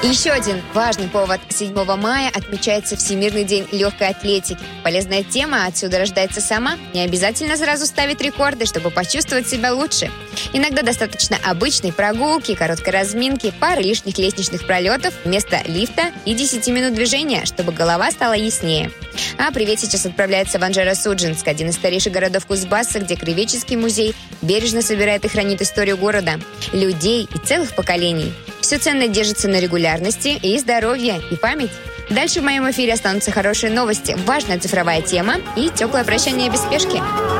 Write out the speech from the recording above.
Еще один важный повод. 7 мая отмечается Всемирный день легкой атлетики. Полезная тема отсюда рождается сама. Не обязательно сразу ставить рекорды, чтобы почувствовать себя лучше. Иногда достаточно обычной прогулки, короткой разминки, пары лишних лестничных пролетов вместо лифта и 10 минут движения, чтобы голова стала яснее. А привет сейчас отправляется в Анжеро-Судженск, один из старейших городов Кузбасса, где Кривеческий музей бережно собирает и хранит историю города, людей и целых поколений. Все ценное держится на регулярности и здоровье, и память. Дальше в моем эфире останутся хорошие новости, важная цифровая тема и теплое прощание без спешки.